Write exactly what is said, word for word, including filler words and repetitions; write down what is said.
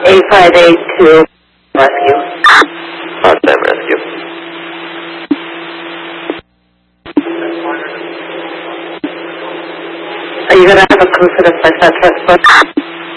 eight five eight two, rescue. Part-time rescue. Are you going to have a crew for the Sunset Transport?